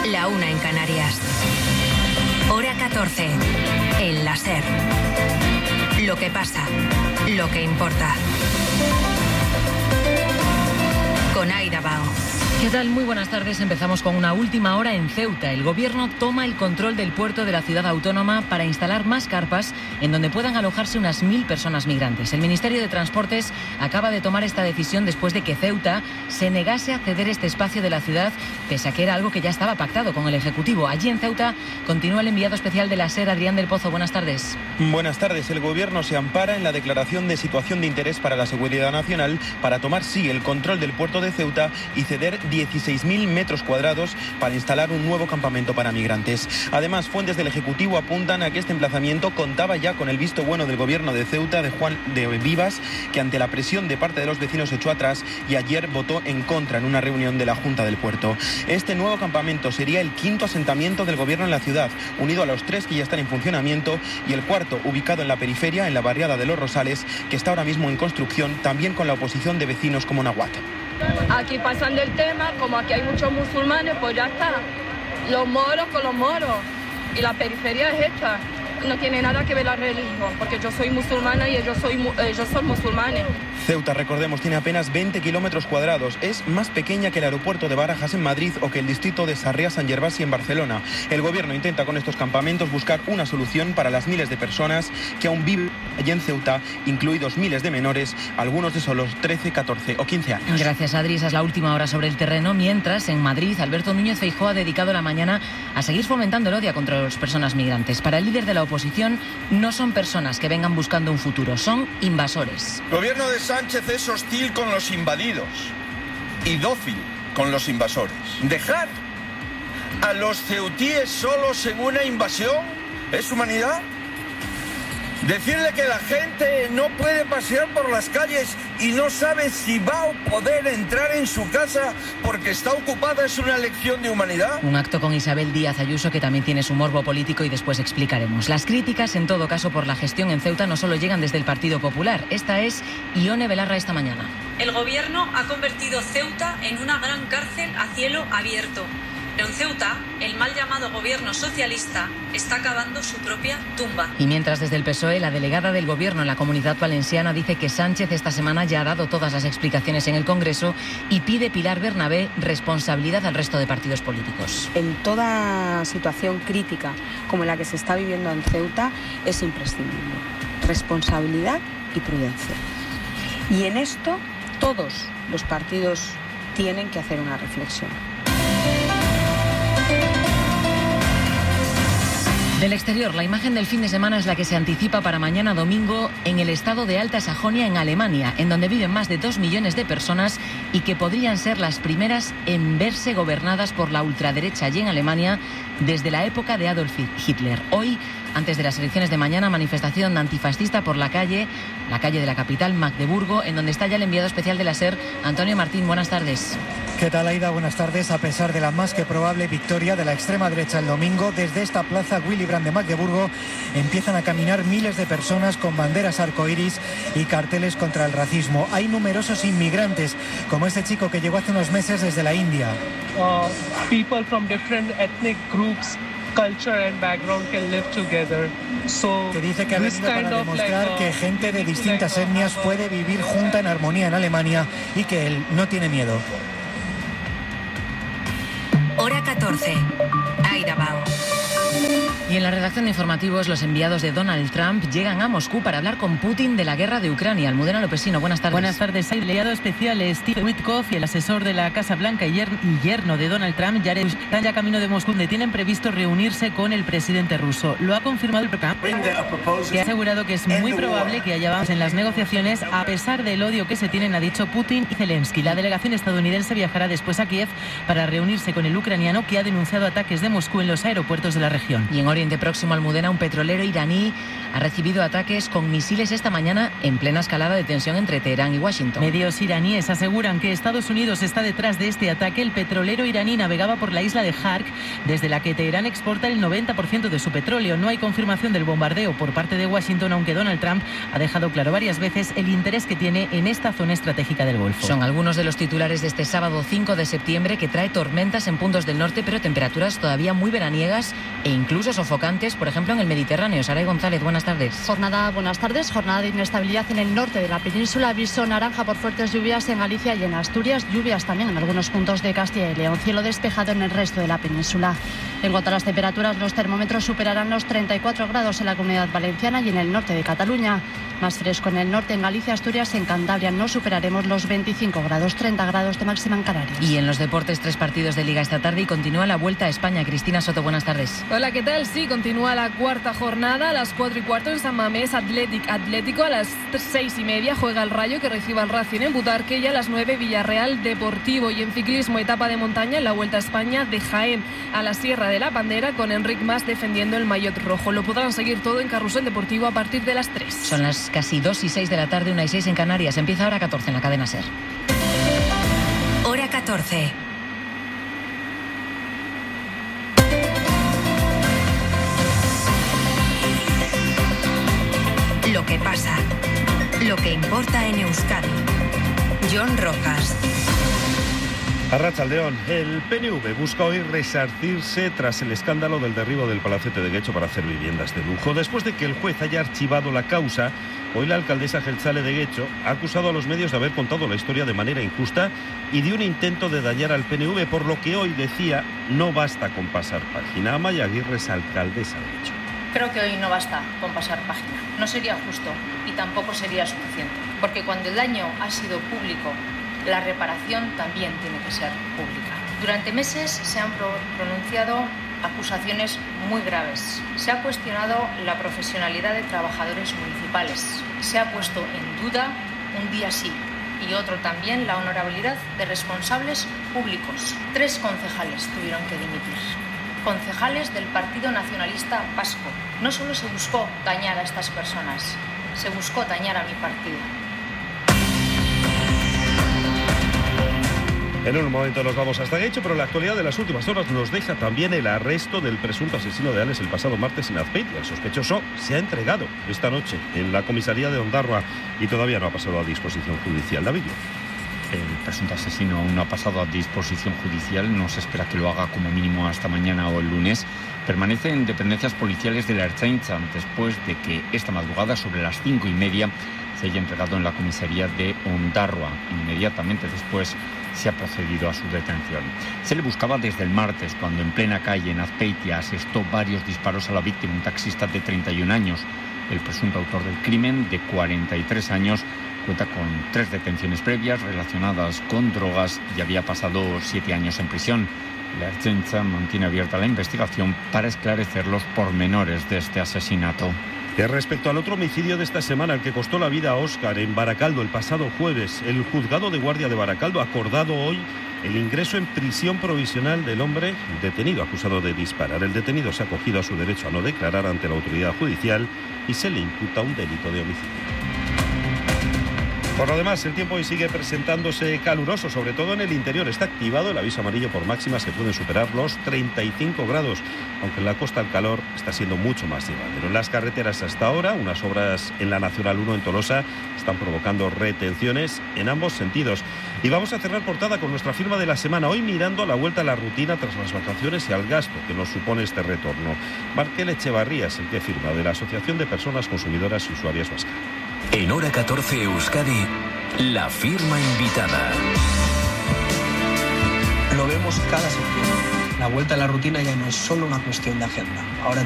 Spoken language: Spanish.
la 1 en Canarias. Hora 14, en la SER. Lo que pasa, lo que importa. Con Aida Bao. ¿Qué tal? Muy buenas tardes. Empezamos con una última hora en Ceuta. El gobierno toma el control del puerto de la ciudad autónoma para instalar más carpas en donde puedan alojarse unas 1000 personas migrantes. El Ministerio de Transportes acaba de tomar esta decisión después de que Ceuta se negase a ceder este espacio de la ciudad, pese a que era algo que ya estaba pactado con el Ejecutivo. Allí en Ceuta continúa el enviado especial de la SER, Adrián del Pozo. Buenas tardes. Buenas tardes. El gobierno se ampara en la declaración de situación de interés para la seguridad nacional para tomar, sí, el control del puerto de Ceuta y ceder 16.000 metros cuadrados para instalar un nuevo campamento para migrantes. Además, fuentes del Ejecutivo apuntan a que este emplazamiento contaba ya con el visto bueno del gobierno de Ceuta, de Juan de Vivas, que ante la presión de parte de los vecinos echó atrás y ayer votó en contra en una reunión de la Junta del Puerto. Este nuevo campamento sería el quinto asentamiento del gobierno en la ciudad, unido a los 3 que ya están en funcionamiento, y el cuarto ubicado en la periferia, en la barriada de Los Rosales, que está ahora mismo en construcción, también con la oposición de vecinos como Nahuatl. Aquí pasan del tema, como aquí hay muchos musulmanes, pues ya está. Los moros con los moros. Y la periferia es esta. No tiene nada que ver la religión, porque yo soy musulmana y ellos son musulmanes. Ceuta, recordemos, tiene apenas 20 kilómetros cuadrados. Es más pequeña que el aeropuerto de Barajas en Madrid o que el distrito de Sarriá-Sant Gervasi en Barcelona. El gobierno intenta con estos campamentos buscar una solución para las miles de personas que aún viven allí en Ceuta, incluidos miles de menores, algunos de solo 13, 14 o 15 años. Gracias, Adri. Esa es la última hora sobre el terreno. Mientras, en Madrid, Alberto Núñez Feijóo ha dedicado la mañana a seguir fomentando el odio contra las personas migrantes. Para el líder de la oposición, no son personas que vengan buscando un futuro, son invasores. El gobierno de Sánchez es hostil con los invadidos y dócil con los invasores. ¿Dejar a los ceutíes solos en una invasión es humanidad? Decirle que la gente no puede pasear por las calles y no sabe si va a poder entrar en su casa porque está ocupada es una lección de humanidad. Un acto con Isabel Díaz Ayuso que también tiene su morbo político y después explicaremos. Las críticas, en todo caso, por la gestión en Ceuta no solo llegan desde el Partido Popular. Esta es Ione Belarra esta mañana. El gobierno ha convertido Ceuta en una gran cárcel a cielo abierto. Pero en Ceuta, el mal llamado gobierno socialista está cavando su propia tumba. Y mientras desde el PSOE, la delegada del gobierno en la Comunidad Valenciana dice que Sánchez esta semana ya ha dado todas las explicaciones en el Congreso y pide Pilar Bernabé responsabilidad al resto de partidos políticos. En toda situación crítica como la que se está viviendo en Ceuta es imprescindible responsabilidad y prudencia. Y en esto todos los partidos tienen que hacer una reflexión. Del exterior, la imagen del fin de semana es la que se anticipa para mañana domingo en el estado de Alta Sajonia, en Alemania, en donde viven más de 2 millones de personas y que podrían ser las primeras en verse gobernadas por la ultraderecha allí en Alemania desde la época de Adolf Hitler. Hoy, antes de las elecciones de mañana, manifestación antifascista por la calle de la capital, Magdeburgo, en donde está ya el enviado especial de la SER, Antonio Martín. Buenas tardes. ¿Qué tal, Aida? Buenas tardes. A pesar de la más que probable victoria de la extrema derecha el domingo, desde esta plaza Willy Brandt de Magdeburgo empiezan a caminar miles de personas con banderas arcoíris y carteles contra el racismo. Hay numerosos inmigrantes, como este chico que llegó hace unos meses desde la India. People from different ethnic groups, culture and background can live together. So que dice que ha venido para demostrar que gente de distintas etnias puede vivir junta en armonía en Alemania y que él no tiene miedo. Hora 14. Aida Bao. Y en la redacción de informativos, los enviados de Donald Trump llegan a Moscú para hablar con Putin de la guerra de Ucrania. Almudena Lopesino, buenas tardes. Buenas tardes. El enviado especial Steve Witkoff y el asesor de la Casa Blanca y yerno de Donald Trump, Jared Kushner, están ya camino de Moscú, donde tienen previsto reunirse con el presidente ruso. Lo ha confirmado el Trump, que ha asegurado que es muy probable que haya avances en las negociaciones a pesar del odio que se tienen, ha dicho Putin y Zelensky. La delegación estadounidense viajará después a Kiev para reunirse con el ucraniano, que ha denunciado ataques de Moscú en los aeropuertos de la región. Y en Oriente Próximo, Almudena, un petrolero iraní ha recibido ataques con misiles esta mañana en plena escalada de tensión entre Teherán y Washington. Medios iraníes aseguran que Estados Unidos está detrás de este ataque. El petrolero iraní navegaba por la isla de Hark, desde la que Teherán exporta el 90% de su petróleo. No hay confirmación del bombardeo por parte de Washington, aunque Donald Trump ha dejado claro varias veces el interés que tiene en esta zona estratégica del Golfo. Son algunos de los titulares de este sábado 5 de septiembre, que trae tormentas en puntos del norte, pero temperaturas todavía muy veraniegas e incluso sofocantes, por ejemplo en el Mediterráneo. Saray González, buenas tardes. Buenas tardes. Jornada de inestabilidad en el norte de la península. Aviso naranja por fuertes lluvias en Galicia y en Asturias. Lluvias también en algunos puntos de Castilla y León. Cielo despejado en el resto de la península. En cuanto a las temperaturas, los termómetros superarán los 34 grados en la Comunidad Valenciana y en el norte de Cataluña. Más fresco en el norte, en Galicia, Asturias, en Cantabria no superaremos los 25 grados, 30 grados de máxima en Canarias. Y en los deportes, 3 partidos de Liga esta tarde y continúa la Vuelta a España. Cristina Soto, buenas tardes. Hola, ¿qué tal? Sí, continúa la cuarta jornada a las 4:15 en San Mamés. Atlético a las 6:30 juega el Rayo, que recibe al Racing en Butarque, y a las 9 Villarreal Deportivo. Y en ciclismo, etapa de montaña en la Vuelta a España de Jaén a la Sierra de la Bandera, con Enric Mas defendiendo el maillot rojo. Lo podrán seguir todo en Carrusel Deportivo a partir de las 3. Son las casi 2:06 de la tarde, 1:06 en Canarias. Empieza Hora 14 en la cadena SER. Hora 14. Lo que pasa, lo que importa en Euskadi. John Rojas. Arratsaldeon, el PNV busca hoy resarcirse tras el escándalo del derribo del Palacete de Guecho para hacer viviendas de lujo. Después de que el juez haya archivado la causa, hoy la alcaldesa jeltzale de Guecho ha acusado a los medios de haber contado la historia de manera injusta y de un intento de dañar al PNV, por lo que hoy decía no basta con pasar página. Amaya Aguirre es alcaldesa de Guecho. Creo que hoy no basta con pasar página. No sería justo y tampoco sería suficiente, porque cuando el daño ha sido público, la reparación también tiene que ser pública. Durante meses se han pronunciado acusaciones muy graves. Se ha cuestionado la profesionalidad de trabajadores municipales. Se ha puesto en duda, un día sí y otro también, la honorabilidad de responsables públicos. 3 concejales tuvieron que dimitir. Concejales del Partido Nacionalista Vasco. No solo se buscó dañar a estas personas, se buscó dañar a mi partido. En un momento nos vamos hasta Guecho, pero la actualidad de las últimas horas nos deja también el arresto del presunto asesino de Ales el pasado martes en Azpeitia. El sospechoso se ha entregado esta noche en la comisaría de Ondarroa y todavía no ha pasado a disposición judicial. David. El presunto asesino aún no ha pasado a disposición judicial, no se espera que lo haga como mínimo hasta mañana o el lunes. Permanece en dependencias policiales de la Ertzaintza después de que esta madrugada, sobre las 5:30, se haya entregado en la comisaría de Ondarroa. Inmediatamente después se ha procedido a su detención. Se le buscaba desde el martes, cuando en plena calle en Azpeitia asestó varios disparos a la víctima, un taxista de 31 años. El presunto autor del crimen, de 43 años, cuenta con 3 detenciones previas relacionadas con drogas y había pasado 7 años en prisión. La Ertzaintza mantiene abierta la investigación para esclarecer los pormenores de este asesinato. Respecto al otro homicidio de esta semana, el que costó la vida a Óscar en Baracaldo el pasado jueves, el juzgado de guardia de Baracaldo ha acordado hoy el ingreso en prisión provisional del hombre detenido acusado de disparar. El detenido se ha acogido a su derecho a no declarar ante la autoridad judicial y se le imputa un delito de homicidio. Por lo demás, el tiempo hoy sigue presentándose caluroso, sobre todo en el interior. Está activado el aviso amarillo por máximas que pueden superar los 35 grados, aunque en la costa el calor está siendo mucho más llevadero. En las carreteras hasta ahora, unas obras en la Nacional 1 en Tolosa están provocando retenciones en ambos sentidos. Y vamos a cerrar portada con nuestra firma de la semana, hoy mirando a la vuelta a la rutina tras las vacaciones y al gasto que nos supone este retorno. Markel Echevarría es el que firma, de la Asociación de Personas Consumidoras y Usuarias Vasca. En Hora 14 Euskadi, la firma invitada. Lo vemos cada septiembre. La vuelta a la rutina ya no es solo una cuestión de agenda. Ahora